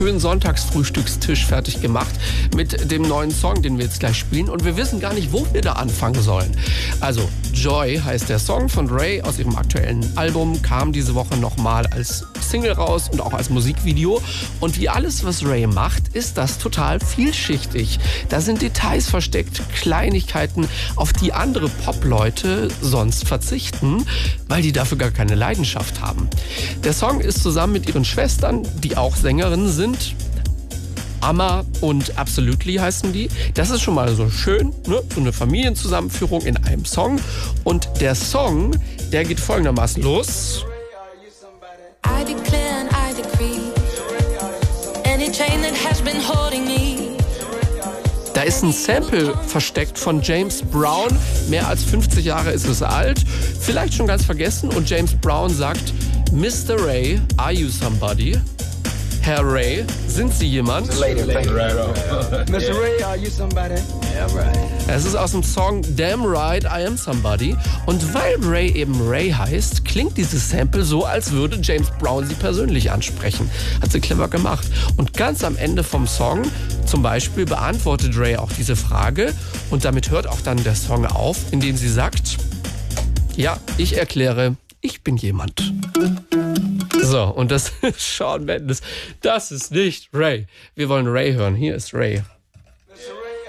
schönen Sonntagsfrühstückstisch fertig gemacht mit dem neuen Song, den wir jetzt gleich spielen. Und wir wissen gar nicht, wo wir da anfangen sollen. Also Joy heißt der Song von Ray aus ihrem aktuellen Album, kam diese Woche nochmal als Single raus und auch als Musikvideo. Und wie alles, was Ray macht, ist das total vielschichtig. Da sind Details versteckt, Kleinigkeiten, auf die andere Pop-Leute sonst verzichten, weil die dafür gar keine Leidenschaft haben. Der Song ist zusammen mit ihren Schwestern, die auch Sängerinnen sind, Amma und Absolutely heißen die. Das ist schon mal so schön, ne? So eine Familienzusammenführung in einem Song. Und der Song, der geht folgendermaßen los. I declare and I decree any chain that has been holding me. Da ist ein Sample versteckt von James Brown. Mehr als 50 Jahre ist es alt. Vielleicht schon ganz vergessen. Und James Brown sagt: Mr. Ray, are you somebody? Herr Ray, sind Sie jemand? Mr. Ray, are you somebody? Yeah, right. Es ist aus dem Song Damn Right, I Am Somebody. Und weil Ray eben Ray heißt, klingt dieses Sample so, als würde James Brown sie persönlich ansprechen. Hat sie clever gemacht. Und ganz am Ende vom Song, zum Beispiel, beantwortet Ray auch diese Frage. Und damit hört auch dann der Song auf, indem sie sagt: Ja, ich erkläre, ich bin jemand. So, und das ist Shawn Mendes. Das ist nicht Ray. Wir wollen Ray hören. Hier ist Ray.